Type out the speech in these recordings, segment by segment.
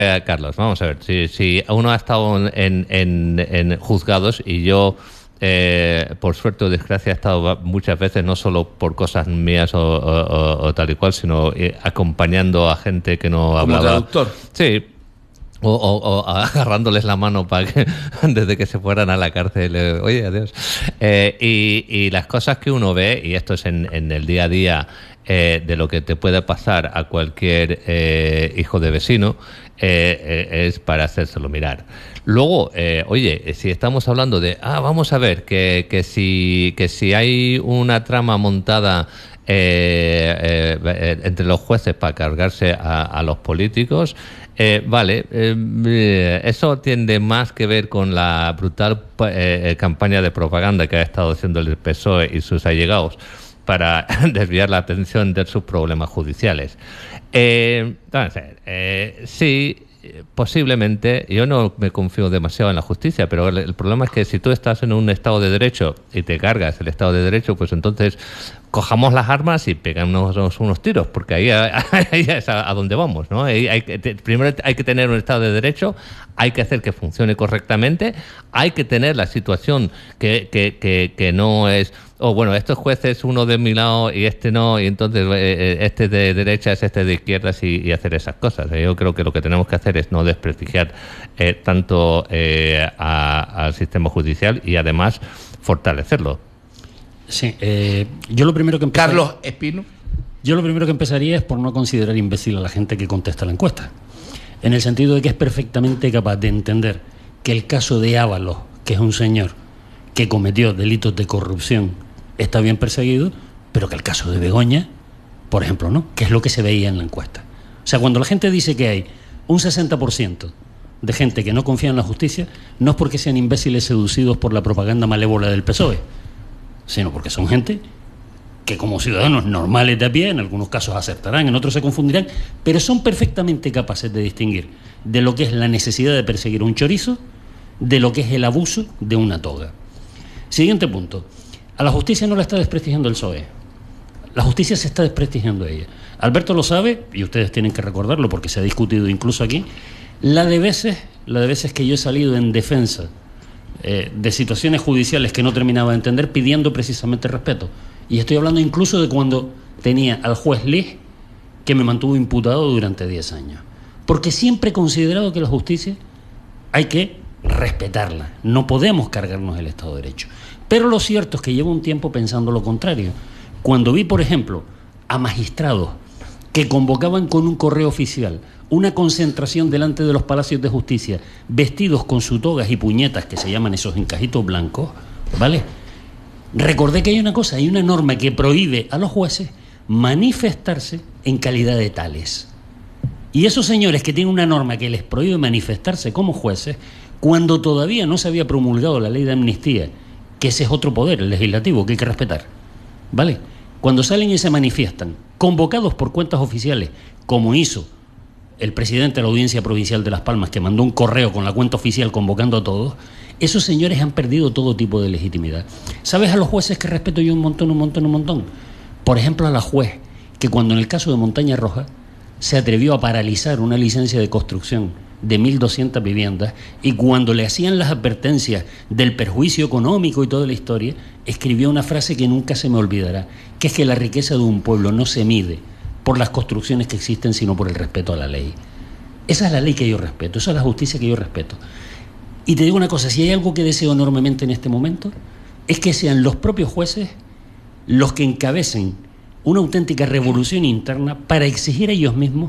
Carlos, vamos a ver, si uno ha estado en juzgados y yo, por suerte o desgracia, he estado muchas veces, no solo por cosas mías o tal y cual, sino acompañando a gente que no hablaba. ¿Como traductor? Sí. O agarrándoles la mano para que antes de que se fueran a la cárcel, oye, adiós. Y las cosas que uno ve, y esto es en el día a día, de lo que te puede pasar a cualquier hijo de vecino, es para hacérselo mirar. Luego, oye, si estamos hablando de, vamos a ver, que si hay una trama montada entre los jueces para cargarse a los políticos, vale, eso tiene más que ver con la brutal campaña de propaganda que ha estado haciendo el PSOE y sus allegados para desviar la atención de sus problemas judiciales. Sí, posiblemente, yo no me confío demasiado en la justicia, pero el problema es que si tú estás en un Estado de Derecho y te cargas el Estado de Derecho, pues entonces cojamos las armas y pegamos unos tiros, porque ahí es a donde vamos, ¿no? Primero hay que tener un Estado de Derecho, hay que hacer que funcione correctamente, hay que tener la situación que no es, bueno, estos jueces, uno de mi lado y este no, y entonces este de derechas, este de izquierdas, y hacer esas cosas. Yo creo que lo que tenemos que hacer es no desprestigiar tanto al sistema judicial y además fortalecerlo. Sí, yo lo primero que empezaría... Carlos Espino. Yo lo primero que empezaría es por no considerar imbécil a la gente que contesta la encuesta, en el sentido de que es perfectamente capaz de entender que el caso de Ábalos, que es un señor que cometió delitos de corrupción, está bien perseguido, pero que el caso de Begoña, por ejemplo, no, que es lo que se veía en la encuesta. O sea, cuando la gente dice que hay un 60% de gente que no confía en la justicia, no es porque sean imbéciles seducidos por la propaganda malévola del PSOE, sino porque son gente que, como ciudadanos normales de a pie, en algunos casos acertarán, en otros se confundirán, pero son perfectamente capaces de distinguir de lo que es la necesidad de perseguir un chorizo de lo que es el abuso de una toga. Siguiente punto. A la justicia no la está desprestigiando el PSOE. La justicia se está desprestigiando a ella. Alberto lo sabe, y ustedes tienen que recordarlo porque se ha discutido incluso aquí, la de veces que yo he salido en defensa de situaciones judiciales que no terminaba de entender, pidiendo precisamente respeto. Y estoy hablando incluso de cuando tenía al juez Lig, que me mantuvo imputado durante 10 años. Porque siempre he considerado que la justicia hay que respetarla. No podemos cargarnos el Estado de Derecho. Pero lo cierto es que llevo un tiempo pensando lo contrario. Cuando vi, por ejemplo, a magistrados que convocaban con un correo oficial una concentración delante de los palacios de justicia, vestidos con sus togas y puñetas, que se llaman esos encajitos blancos, ¿vale? Recordé que hay una cosa, hay una norma que prohíbe a los jueces manifestarse en calidad de tales. Y esos señores que tienen una norma que les prohíbe manifestarse como jueces, cuando todavía no se había promulgado la ley de amnistía, que ese es otro poder, el legislativo, que hay que respetar, ¿vale? Cuando salen y se manifiestan, convocados por cuentas oficiales, como hizo el presidente de la Audiencia Provincial de Las Palmas, que mandó un correo con la cuenta oficial convocando a todos, esos señores han perdido todo tipo de legitimidad. ¿Sabes a los jueces que respeto yo un montón? Por ejemplo, a la juez, que cuando en el caso de Montaña Roja se atrevió a paralizar una licencia de construcción de 1.200 viviendas, y cuando le hacían las advertencias del perjuicio económico y toda la historia, escribió una frase que nunca se me olvidará, que es que la riqueza de un pueblo no se mide por las construcciones que existen, sino por el respeto a la ley. Esa es la ley que yo respeto, esa es la justicia que yo respeto. Y te digo una cosa, si hay algo que deseo enormemente en este momento, es que sean los propios jueces los que encabecen una auténtica revolución interna para exigir a ellos mismos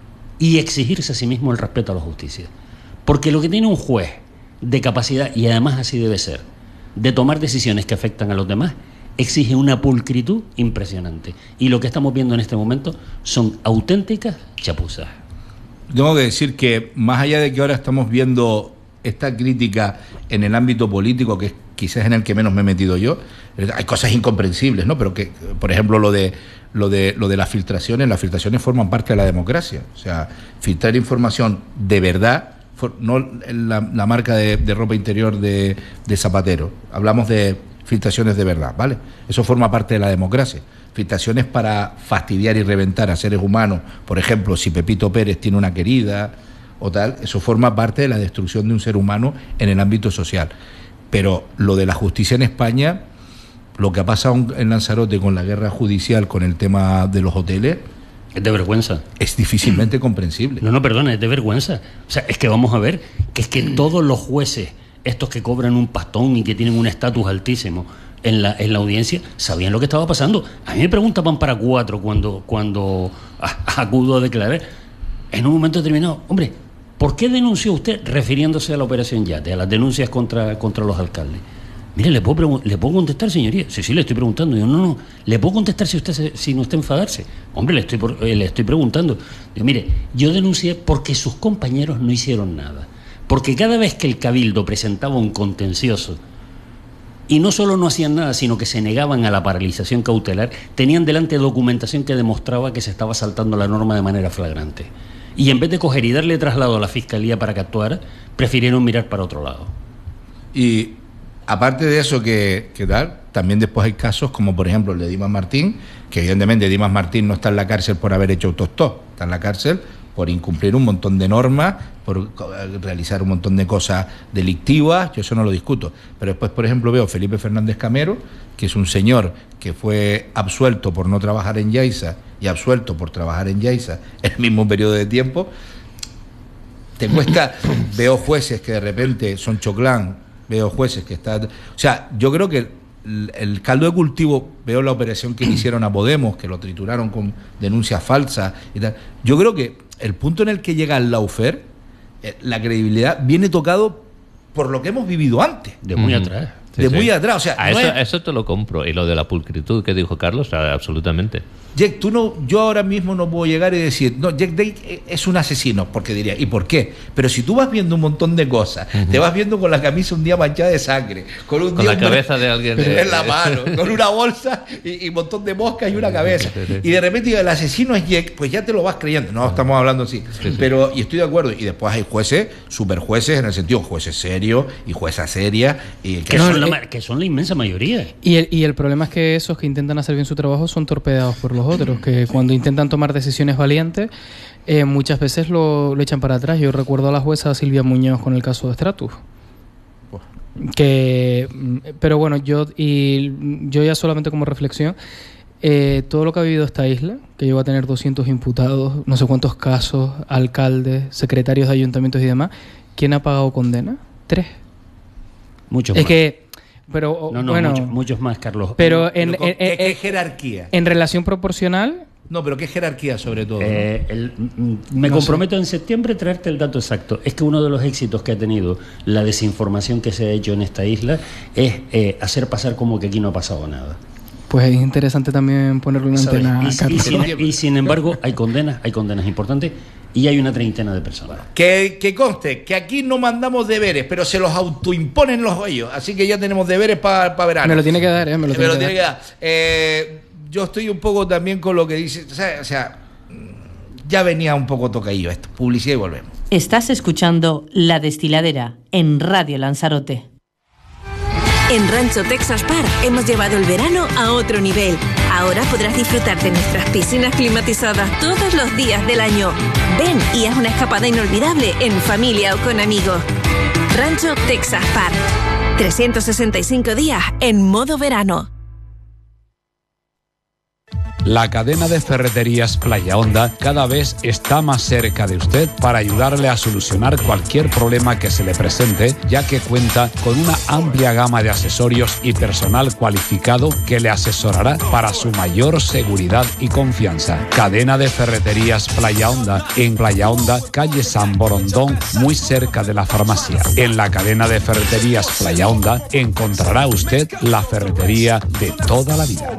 y exigirse a sí mismos el respeto a la justicia. Porque lo que tiene un juez de capacidad, y además así debe ser, de tomar decisiones que afectan a los demás, exige una pulcritud impresionante. Y lo que estamos viendo en este momento son auténticas chapuzas. Tengo que decir que, más allá de que ahora estamos viendo esta crítica en el ámbito político, que es quizás en el que menos me he metido yo, hay cosas incomprensibles, ¿no? Pero que, por ejemplo, lo de las filtraciones forman parte de la democracia. O sea, filtrar información de verdad, no la marca de ropa interior de Zapatero. Hablamos de filtraciones de verdad, ¿vale? Eso forma parte de la democracia. Filtraciones para fastidiar y reventar a seres humanos, por ejemplo, si Pepito Pérez tiene una querida, o tal, eso forma parte de la destrucción de un ser humano en el ámbito social. Pero lo de la justicia en España, lo que ha pasado en Lanzarote con la guerra judicial, con el tema de los hoteles, es de vergüenza. Es difícilmente comprensible. No, perdona, es de vergüenza. O sea, es que vamos a ver que es que todos los jueces, estos que cobran un pastón y que tienen un estatus altísimo en la audiencia, sabían lo que estaba pasando. A mí me preguntaban para 4 cuando acudo a declarar. En un momento determinado, hombre, ¿por qué denunció usted refiriéndose a la Operación Yate, a las denuncias contra los alcaldes? Mire, ¿le puedo contestar, señoría? Sí, le estoy preguntando. Yo, no, ¿le puedo contestar sin usted enfadarse? Hombre, le estoy preguntando. Digo, mire, yo denuncié porque sus compañeros no hicieron nada. Porque cada vez que el Cabildo presentaba un contencioso, y no solo no hacían nada, sino que se negaban a la paralización cautelar, tenían delante documentación que demostraba que se estaba saltando la norma de manera flagrante. Y en vez de coger y darle traslado a la Fiscalía para que actuara, prefirieron mirar para otro lado. Y aparte de eso que tal, también después hay casos como por ejemplo el de Dimas Martín, que evidentemente Dimas Martín no está en la cárcel por haber hecho autostop, está en la cárcel por incumplir un montón de normas, por realizar un montón de cosas delictivas, yo eso no lo discuto. Pero después, por ejemplo, veo a Felipe Fernández Camero, que es un señor que fue absuelto por no trabajar en Yaiza y absuelto por trabajar en Yaiza en el mismo periodo de tiempo. Te cuesta, veo jueces que de repente son choclán, veo jueces que están... O sea, yo creo que el caldo de cultivo, veo la operación que le hicieron a Podemos, que lo trituraron con denuncias falsas y tal. Yo creo que el punto en el que llega el lawfare, la credibilidad, viene tocado por lo que hemos vivido antes. De muy atrás. De muy atrás, o sea... Eso te lo compro. Y lo de la pulcritud que dijo Carlos, absolutamente. Jack, yo ahora mismo no puedo llegar y decir, no, Jack Day es un asesino, porque diría, ¿y por qué? Pero si tú vas viendo un montón de cosas, te vas viendo con la camisa un día manchada de sangre, con la cabeza de alguien en la mano, con una bolsa y un montón de moscas y una cabeza, y de repente el asesino es Jack, pues ya te lo vas creyendo, no estamos hablando así, pero, y estoy de acuerdo, y después hay jueces, superjueces, en el sentido jueces serios y juezas serias, y que son la inmensa mayoría. Y el problema es que esos que intentan hacer bien su trabajo son torpedados por los otros, que cuando intentan tomar decisiones valientes, muchas veces lo echan para atrás. Yo recuerdo a la jueza Silvia Muñoz con el caso de Stratus. Pero bueno, yo ya solamente como reflexión, todo lo que ha vivido esta isla, que llegó a tener 200 imputados, no sé cuántos casos, alcaldes, secretarios de ayuntamientos y demás, ¿quién ha pagado condena? 3. Muchos más. Pero no, bueno, muchos más, Carlos. Pero ¿qué jerarquía? En relación proporcional. No, pero ¿qué jerarquía sobre todo? Me comprometo en septiembre a traerte el dato exacto. Es que uno de los éxitos que ha tenido la desinformación que se ha hecho en esta isla es hacer pasar como que aquí no ha pasado nada. Pues es interesante también ponerle una antena a Carlos. Y sin embargo, hay condenas importantes y hay una treintena de personas. Que conste, que aquí no mandamos deberes, pero se los autoimponen los hoyos. Así que ya tenemos deberes para verano. Me lo tiene que dar, me lo tiene que dar. Yo estoy un poco también con lo que dice, o sea, ya venía un poco tocadillo esto. Publicidad y volvemos. Estás escuchando La Destiladera en Radio Lanzarote. En Rancho Texas Park hemos llevado el verano a otro nivel. Ahora podrás disfrutar de nuestras piscinas climatizadas todos los días del año. Ven y haz una escapada inolvidable en familia o con amigos. Rancho Texas Park. 365 días en modo verano. La cadena de ferreterías Playa Honda cada vez está más cerca de usted para ayudarle a solucionar cualquier problema que se le presente, ya que cuenta con una amplia gama de accesorios y personal cualificado que le asesorará para su mayor seguridad y confianza. Cadena de ferreterías Playa Honda, en Playa Honda, calle San Borondón, muy cerca de la farmacia. En la cadena de ferreterías Playa Honda encontrará usted la ferretería de toda la vida.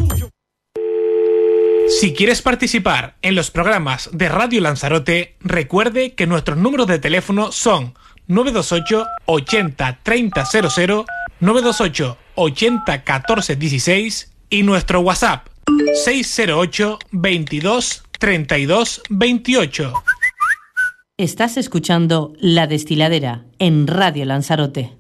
Si quieres participar en los programas de Radio Lanzarote, recuerde que nuestros números de teléfono son 928 80 30 00, 928 80 14 16 y nuestro WhatsApp 608 22 32 28. Estás escuchando La Destiladera en Radio Lanzarote.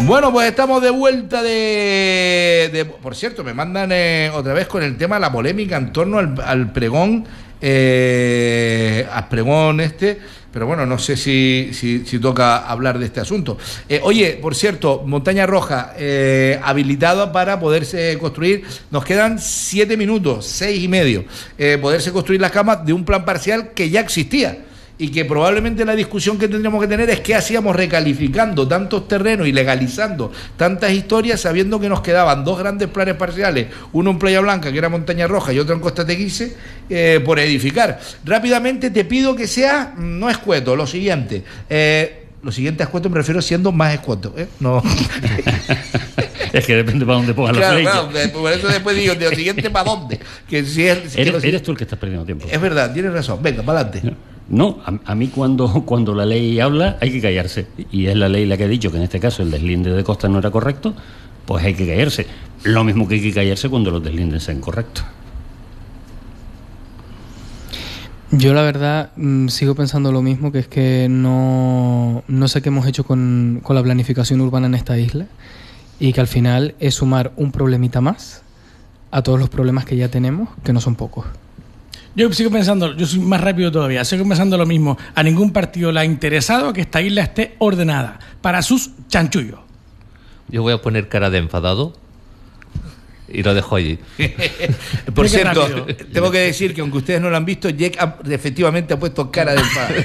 Bueno, pues estamos de vuelta por cierto, me mandan otra vez con el tema de la polémica en torno al pregón, pero bueno, no sé si toca hablar de este asunto. Oye, por cierto, Montaña Roja, habilitada para poderse construir, nos quedan 7 minutos, 6 y medio, poderse construir las camas de un plan parcial que ya existía. Y que probablemente la discusión que tendríamos que tener es qué hacíamos recalificando tantos terrenos y legalizando tantas historias, sabiendo que nos quedaban 2 grandes planes parciales, uno en Playa Blanca, que era Montaña Roja, y otro en Costa Teguise, por edificar. Rápidamente te pido que sea, no escueto, lo siguiente escueto me refiero siendo más escueto, no. Es que depende para dónde pongas la flecha. Claro, por eso después digo, de lo siguiente para dónde. Que si es, eres tú el que estás perdiendo tiempo. Es verdad, tienes razón. Venga, para adelante. No, a mí cuando la ley habla hay que callarse. Y es la ley la que ha dicho que en este caso el deslinde de costa no era correcto, pues hay que callarse. Lo mismo que hay que callarse cuando los deslindes sean correctos. Yo la verdad sigo pensando lo mismo, que es que no sé qué hemos hecho con la planificación urbana en esta isla, y que al final es sumar un problemita más a todos los problemas que ya tenemos, que no son pocos. Yo sigo pensando, yo soy más rápido todavía, sigo pensando lo mismo. A ningún partido le ha interesado que esta isla esté ordenada para sus chanchullos. Yo voy a poner cara de enfadado y lo dejo allí. Por cierto, tengo que decir que aunque ustedes no lo han visto, Jack efectivamente ha puesto cara de enfado.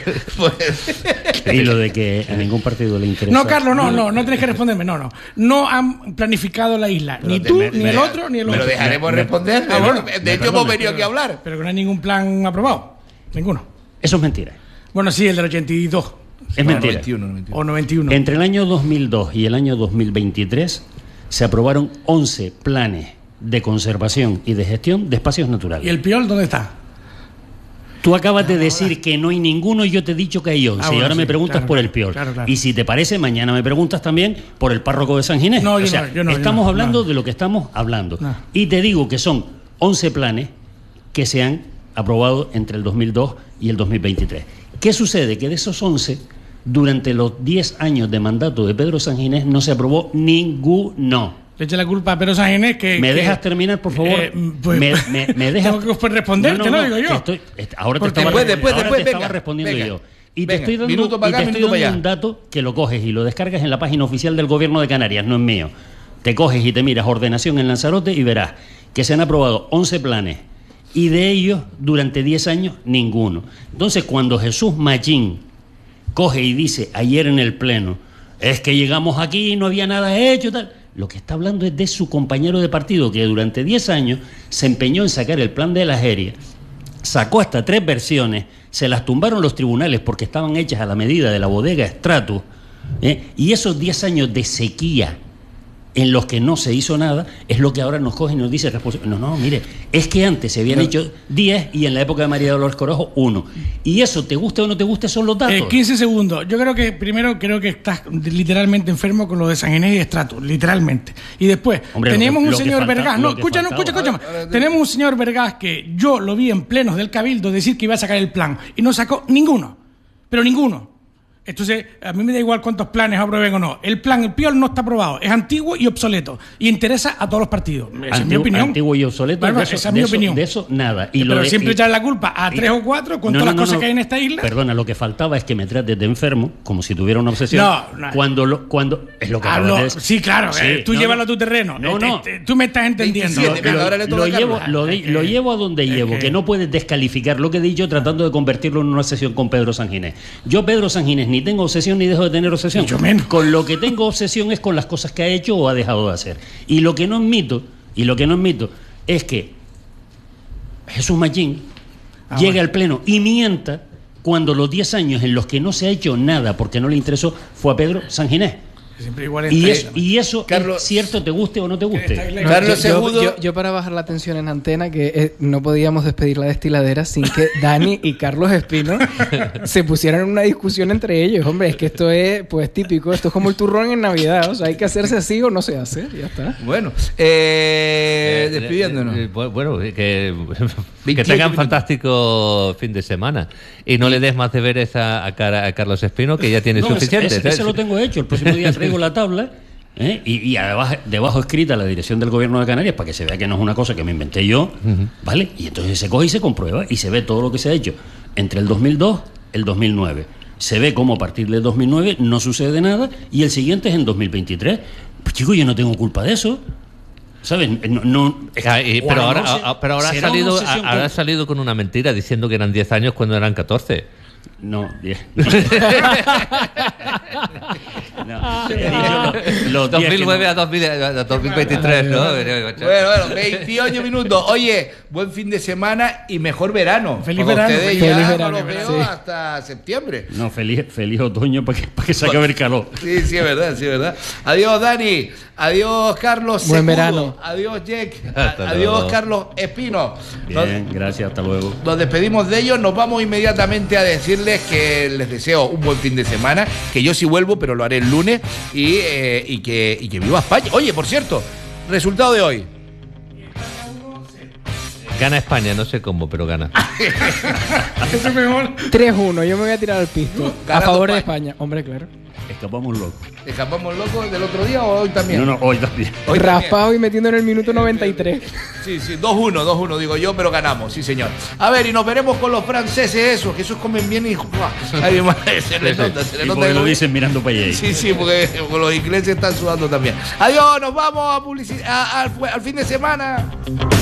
Y lo de que a ningún partido le interesa. No, Carlos, no tenés que responderme, no. No han planificado la isla, pero ni tú, ni el otro, ni el otro. Pero dejaremos responder. Bueno, de hecho, hemos venido aquí a hablar. Pero que no hay ningún plan aprobado. Ninguno. Eso es mentira. Bueno, sí, el del 82. Es mentira. 91. O 91. Entre el año 2002 y el año 2023 se aprobaron 11 planes de conservación y de gestión de espacios naturales. ¿Y el Piol dónde está? Tú acabas de decir que no hay ninguno y yo te he dicho que hay 11 y ahora me preguntas por el Piol. Claro. Y si te parece, mañana me preguntas también por el párroco de San Ginés. No, yo no. Estamos hablando de lo que estamos hablando. No. Y te digo que son 11 planes que se han aprobado entre el 2002 y el 2023. ¿Qué sucede? Que de esos 11, durante los 10 años de mandato de Pedro San Ginés no se aprobó ninguno. Le eche la culpa a Pedro San Ginés que... ¿Me dejas terminar, por favor? Pues, me dejas... Tengo que responderte, no digo yo. Ahora te estaba respondiendo yo. Y te estoy dando un dato que lo coges y lo descargas en la página oficial del Gobierno de Canarias, no es mío. Te coges y te miras ordenación en Lanzarote y verás que se han aprobado 11 planes y de ellos, durante 10 años, ninguno. Entonces, cuando Jesús Machín coge y dice ayer en el Pleno, es que llegamos aquí y no había nada hecho, tal... Lo que está hablando es de su compañero de partido que durante 10 años se empeñó en sacar el plan de la Jeria, sacó hasta 3 versiones, se las tumbaron los tribunales porque estaban hechas a la medida de la bodega Stratus, y esos 10 años de sequía en los que no se hizo nada, es lo que ahora nos coge y nos dice no, mire, es que antes se habían hecho 10 y en la época de María Dolores Corojo 1. Y eso, te guste o no te guste, son los datos. 15 segundos. Yo creo que estás literalmente enfermo con lo de San Ginés y Stratus, literalmente. Y después, tenemos un señor Vergás. No, escúchame. Tenemos un señor Vergás que yo lo vi en plenos del Cabildo decir que iba a sacar el plan y no sacó ninguno. Pero ninguno. Entonces, a mí me da igual cuántos planes aprueben o no. El plan, el Piol no está aprobado. Es antiguo y obsoleto. Y interesa a todos los partidos. Esa es mi opinión. Antiguo y obsoleto. Bueno, esa es mi opinión. De eso, nada. Pero siempre echar la culpa a 3 o 4 con todas las cosas que hay en esta isla. Perdona, lo que faltaba es que me trates de enfermo, como si tuviera una obsesión. No. Cuando es lo que acabas de decir. Sí, claro. Tú llévalo a tu terreno. Tú me estás entendiendo. Lo llevo a donde llevo, que no puedes descalificar lo que he dicho tratando de convertirlo en una obsesión con Pedro San Ginés. Yo, Pedro San Ginés, ni tengo obsesión ni dejo de tener obsesión. Yo menos. Con lo que tengo obsesión es con las cosas que ha hecho o ha dejado de hacer. Y lo que no admito es que Jesús Machín llegue al Pleno y mienta cuando los 10 años en los que no se ha hecho nada porque no le interesó fue a Pedro San Ginés. Y eso Carlos, es cierto, te guste o no te guste. Carlos, yo para bajar la tensión en antena, que no podíamos despedir la destiladera sin que Dani y Carlos Espino se pusieran en una discusión entre ellos. Hombre, es que esto es pues típico, esto es como el turrón en Navidad, o sea, hay que hacerse así o no se hace, ya está. Bueno, despidiéndonos. Bueno, que tengan fantástico fin de semana y no le des más deberes a Carlos Espino, que ya tiene suficiente. Ese lo tengo hecho, el próximo día traigo la tabla Y debajo escrita la dirección del gobierno de Canarias para que se vea que no es una cosa que me inventé yo, ¿vale? Y entonces se coge y se comprueba y se ve todo lo que se ha hecho entre el 2002 y el 2009. Se ve cómo a partir del 2009 no sucede nada y el siguiente es en 2023. Pues chicos, yo no tengo culpa de eso. ¿Sabes? Pero ahora ha salido con una mentira diciendo que eran 10 años cuando eran 14. No, 10. Los 2009 a 2023, ¿no? Bueno, 28 minutos. Oye, buen fin de semana y mejor verano. Feliz verano. Ustedes Feliz ya verano, no los veo sí. hasta septiembre. No, feliz otoño para que se acabe el calor. Sí, es verdad. Adiós, Dani. Adiós, Carlos. Buen Segundo. verano. Adiós, Jack. Hasta Adiós, luego. Carlos Espino. Bien, gracias, hasta luego. Nos despedimos de ellos, nos vamos inmediatamente a decirles que les deseo un buen fin de semana, que yo sí vuelvo, pero lo haré el lunes, y que viva España. Oye, por cierto, resultado de hoy. Gana España, no sé cómo, pero gana. Eso es mejor. 3-1, yo me voy a tirar al pisto. A favor de España. Hombre, claro. Escapamos locos. ¿Escapamos locos del otro día o hoy también? No, hoy también. Hoy Raspado y metiendo en el minuto 93. Sí, 2-1 digo yo, pero ganamos, sí señor. A ver, y nos veremos con los franceses esos, que esos comen bien y ay, madre, se les nota, Y porque lo dicen mirando para allá. Sí, porque los ingleses están sudando también. Adiós, nos vamos a publicidad, al fin de semana.